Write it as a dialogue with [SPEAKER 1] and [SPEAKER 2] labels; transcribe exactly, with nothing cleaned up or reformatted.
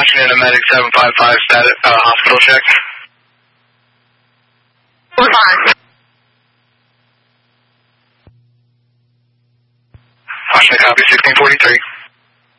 [SPEAKER 1] Washington, a medic seven five five, status, uh, hospital check.
[SPEAKER 2] Hold on.
[SPEAKER 1] Washington, copy, sixteen forty-three.